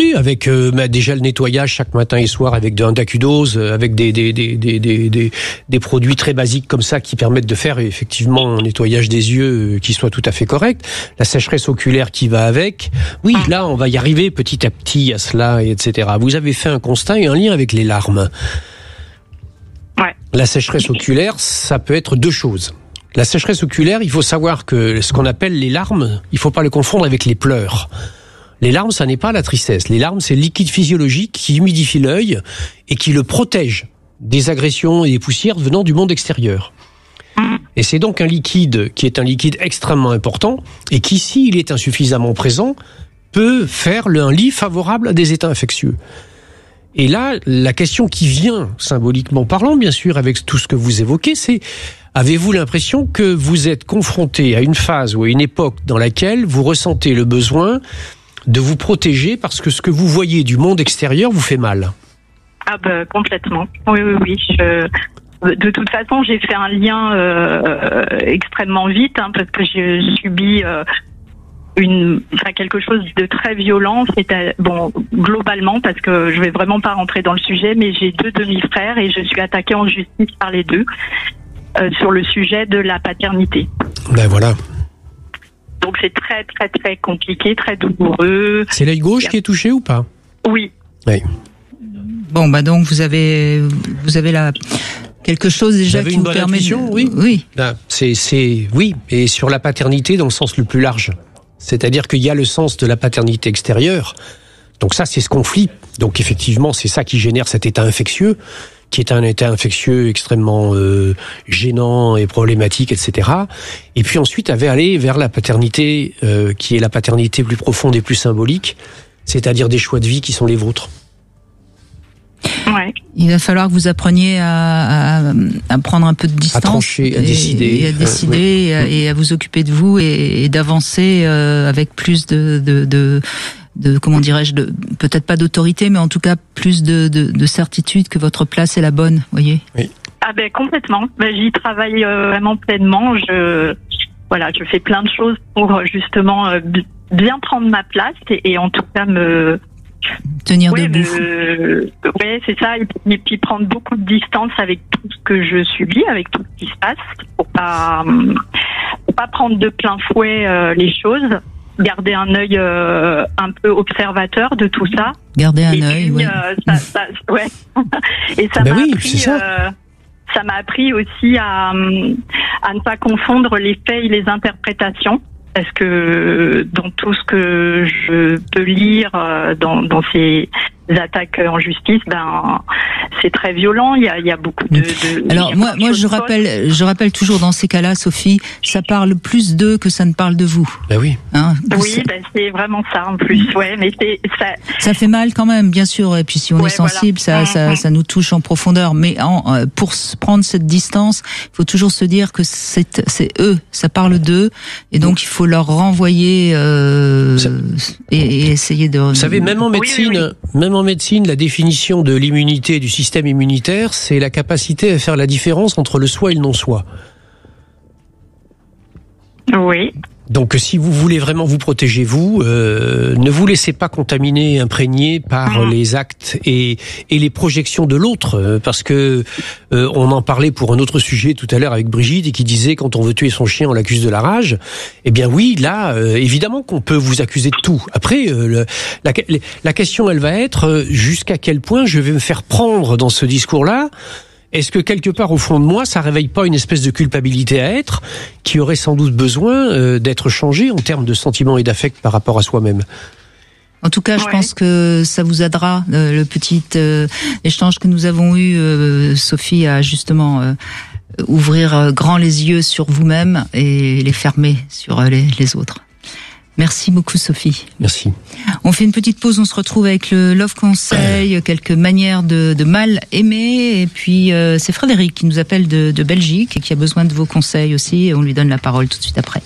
Oui, avec déjà le nettoyage chaque matin et soir avec un Dacudose, avec des produits très basiques comme ça qui permettent de faire effectivement un nettoyage des yeux qui soit tout à fait correct. La sécheresse oculaire qui va avec. Oui, là, on va y arriver petit à petit à cela, etc. Vous avez fait un constat et un lien avec les larmes. Ouais. La sécheresse oculaire, ça peut être deux choses. La sécheresse oculaire, il faut savoir que ce qu'on appelle les larmes, il ne faut pas le confondre avec les pleurs. Les larmes, ça n'est pas la tristesse. Les larmes, c'est le liquide physiologique qui humidifie l'œil et qui le protège des agressions et des poussières venant du monde extérieur. Et c'est donc un liquide qui est un liquide extrêmement important et qui, s'il est insuffisamment présent, peut faire un lit favorable à des états infectieux. Et là, la question qui vient, symboliquement parlant, bien sûr, avec tout ce que vous évoquez, c'est: avez-vous l'impression que vous êtes confronté à une phase ou à une époque dans laquelle vous ressentez le besoin de vous protéger parce que ce que vous voyez du monde extérieur vous fait mal? Ah ben complètement. Oui. De toute façon, j'ai fait un lien extrêmement vite parce que j'ai subi quelque chose de très violent. C'était globalement, parce que je vais vraiment pas rentrer dans le sujet, mais j'ai 2 demi-frères et je suis attaquée en justice par les deux sur le sujet de la paternité. Ben voilà. Donc c'est très très très compliqué, très douloureux. C'est l'œil gauche qui est touché ou pas? Oui. Bon, donc vous avez quelque chose déjà qui vous permet Oui. Ben, oui, et sur la paternité dans le sens le plus large. C'est-à-dire qu'il y a le sens de la paternité extérieure. Donc ça, c'est ce conflit. Donc effectivement, c'est ça qui génère cet état infectieux, qui est un état infectieux extrêmement gênant et problématique, etc. Et puis ensuite, aller vers la paternité, qui est la paternité plus profonde et plus symbolique, c'est-à-dire des choix de vie qui sont les vôtres. Ouais. Il va falloir que vous appreniez à prendre un peu de distance, à trancher, à décider, et à vous occuper de vous et d'avancer avec plus de comment dirais-je, peut-être pas d'autorité, mais en tout cas plus de certitude que votre place est la bonne, voyez. Oui. Ah ben complètement. J'y travaille vraiment pleinement. Je fais plein de choses pour justement bien prendre ma place et en tout cas me tenir debout. C'est ça, et puis prendre beaucoup de distance avec tout ce que je subis, avec tout ce qui se passe, pour pas prendre de plein fouet les choses, garder un œil un peu observateur de tout ça. Garder un œil, oui. Et ça m'a appris, ça m'a appris aussi à ne pas confondre les faits et les interprétations. Parce que dans tout ce que je peux lire dans ces attaques en justice, c'est très violent. Il y a beaucoup de alors moi je rappelle toujours dans ces cas-là, Sophie, ça parle plus d'eux que ça ne parle de vous. Ben oui. C'est vraiment ça en plus. Ouais, mais ça fait mal quand même, bien sûr. Et puis si on est sensible, ça nous touche en profondeur. Mais pour prendre cette distance, il faut toujours se dire que c'est eux, ça parle d'eux, et donc il faut leur renvoyer et essayer de. Vous savez, même en médecine, la définition de l'immunité du système immunitaire, c'est la capacité à faire la différence entre le soi et le non-soi. Oui. Donc si vous voulez vraiment vous protéger, ne vous laissez pas contaminer, imprégner par les actes et les projections de l'autre, parce que on en parlait pour un autre sujet tout à l'heure avec Brigitte, et qui disait quand on veut tuer son chien, on l'accuse de la rage. Eh bien oui, là, évidemment qu'on peut vous accuser de tout. Après, la question, elle va être jusqu'à quel point je vais me faire prendre dans ce discours-là. Est-ce que quelque part au fond de moi, ça réveille pas une espèce de culpabilité à être, qui aurait sans doute besoin d'être changée en termes de sentiments et d'affect par rapport à soi-même? En tout cas, je pense que ça vous aidera, le petit échange que nous avons eu, Sophie, à justement ouvrir grand les yeux sur vous-même et les fermer sur les autres. Merci beaucoup, Sophie. Merci. On fait une petite pause, on se retrouve avec le Love Conseil, quelques manières de mal aimer, et puis c'est Frédéric qui nous appelle de Belgique et qui a besoin de vos conseils aussi, et on lui donne la parole tout de suite après.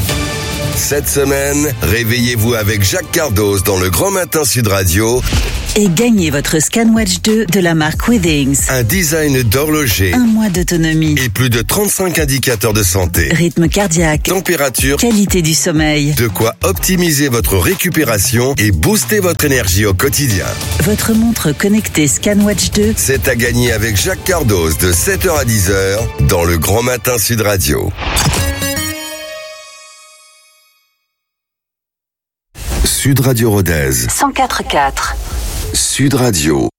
Cette semaine, réveillez-vous avec Jacques Cardoz dans le Grand Matin Sud Radio. et gagnez votre ScanWatch 2 de la marque Withings. Un design d'horloger. 1 mois d'autonomie. Et plus de 35 indicateurs de santé. Rythme cardiaque. Température. Qualité du sommeil. De quoi optimiser votre récupération et booster votre énergie au quotidien. Votre montre connectée ScanWatch 2. C'est à gagner avec Jacques Cardoz de 7h à 10h dans le Grand Matin Sud Radio. Sud Radio Rodez. 104.4. Sud Radio.